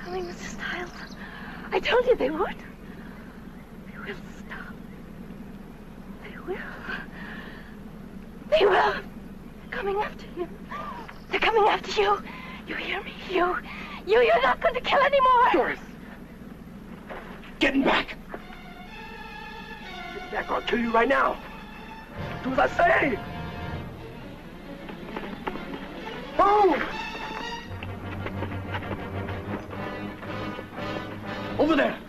coming, Mr. Styles. I told you they would. They will stop. They will. They will. They're coming after him. They're coming after you. You hear me? You're not going to kill anymore. Doris! Getting back! Get back or I'll kill you right now. Do as I say! Move! Over there!